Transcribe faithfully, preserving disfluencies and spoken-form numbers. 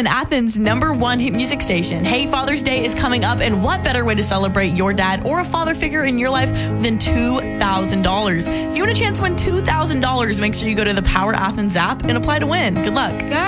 and Athens' number one hit music station. Hey, Father's Day is coming up, and what better way to celebrate your dad or a father figure in your life than two thousand dollars? If you want a chance to win two thousand dollars, make sure you go to the Power Athens app and apply to win. Good luck.